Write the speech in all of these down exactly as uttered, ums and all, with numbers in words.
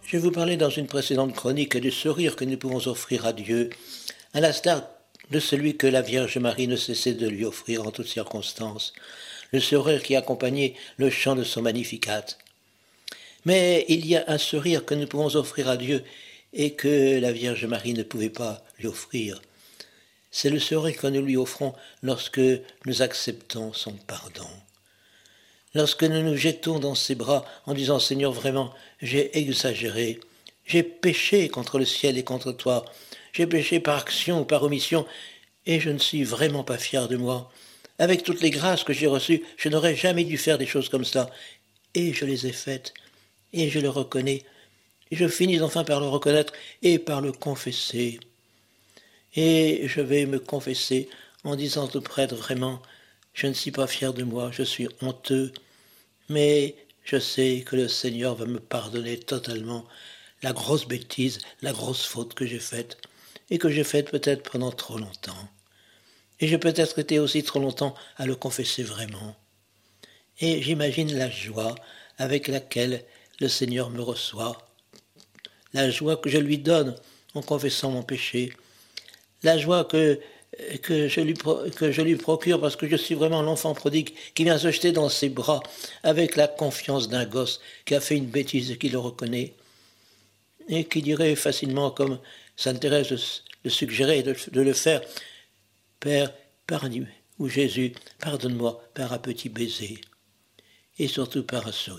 Je vous parlais dans une précédente chronique du sourire que nous pouvons offrir à Dieu, à l'instar de celui que la Vierge Marie ne cessait de lui offrir en toutes circonstances, le sourire qui accompagnait le chant de son Magnificat. Mais il y a un sourire que nous pouvons offrir à Dieu et que la Vierge Marie ne pouvait pas lui offrir. C'est le sourire que nous lui offrons lorsque nous acceptons son pardon. Lorsque nous nous jetons dans ses bras en disant « Seigneur, vraiment, j'ai exagéré, j'ai péché contre le ciel et contre toi, j'ai péché par action ou par omission, et je ne suis vraiment pas fier de moi. Avec toutes les grâces que j'ai reçues, je n'aurais jamais dû faire des choses comme ça, et je les ai faites, et je le reconnais, et je finis enfin par le reconnaître et par le confesser. Et je vais me confesser en disant au prêtre vraiment, je ne suis pas fier de moi, je suis honteux, mais je sais que le Seigneur va me pardonner totalement la grosse bêtise, la grosse faute que j'ai faite, et que j'ai faite peut-être pendant trop longtemps. Et j'ai peut-être été aussi trop longtemps à le confesser vraiment. Et j'imagine la joie avec laquelle le Seigneur me reçoit, la joie que je lui donne en confessant mon péché, la joie que, que, je lui, que je lui procure parce que je suis vraiment l'enfant prodigue qui vient se jeter dans ses bras avec la confiance d'un gosse qui a fait une bêtise et qui le reconnaît et qui dirait facilement, comme Sainte Thérèse le suggérait de, de le faire, « Père, pardonne-moi, ou Jésus, pardonne-moi par un petit baiser et surtout par un sourire ».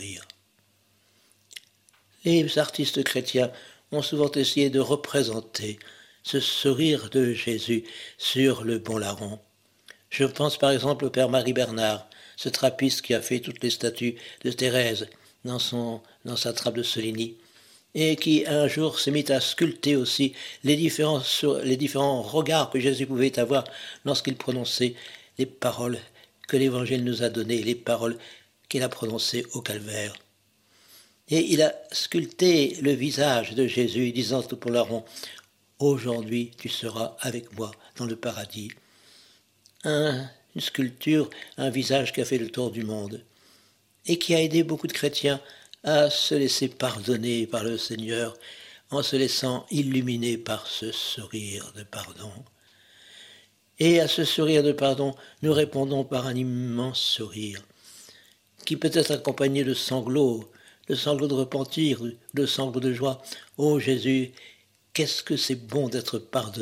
Les artistes chrétiens ont souvent essayé de représenter ce sourire de Jésus sur le bon larron. Je pense par exemple au Père Marie Bernard, ce trappiste qui a fait toutes les statues de Thérèse dans, son, dans sa trappe de Soligny, et qui un jour s'est mis à sculpter aussi les différents, les différents regards que Jésus pouvait avoir lorsqu'il prononçait les paroles que l'Évangile nous a données, les paroles qu'il a prononcées au calvaire. Et il a sculpté le visage de Jésus, disant au bon larron, « Aujourd'hui, tu seras avec moi dans le paradis. » Un, une sculpture, un visage qui a fait le tour du monde et qui a aidé beaucoup de chrétiens à se laisser pardonner par le Seigneur en se laissant illuminer par ce sourire de pardon. Et à ce sourire de pardon, nous répondons par un immense sourire qui peut être accompagné de sanglots, de sanglots de repentir, de sanglots de joie. « Ô Jésus, qu'est-ce que c'est bon d'être pardonné !»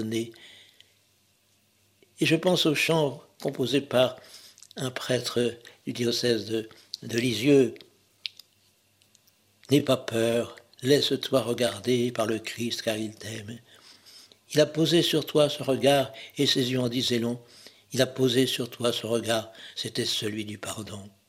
Et je pense au chant composé par un prêtre du diocèse de, de Lisieux. « N'aie pas peur, laisse-toi regarder par le Christ car il t'aime. Il a posé sur toi ce regard et ses yeux en disaient long. Il a posé sur toi ce regard, c'était celui du pardon.